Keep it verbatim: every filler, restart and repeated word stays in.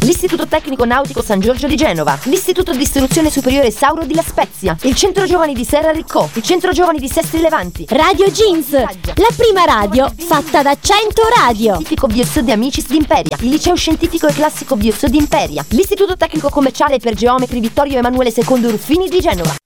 l'Istituto Tecnico Nautico San Giorgio di Genova, l'Istituto di Istruzione Superiore Sauro di La Spezia, il Centro Giovani di Serra Riccò, il Centro Giovani di Sestri Levanti, Radio Jeans, la prima radio fatta da cento radio. Scientifico Bios di Amicis di Imperia, il Liceo Scientifico e Classico Bios di Imperia, l'Istituto Tecnico Commerciale per Geometri Vittorio Emanuele secondo Ruffini di Genova.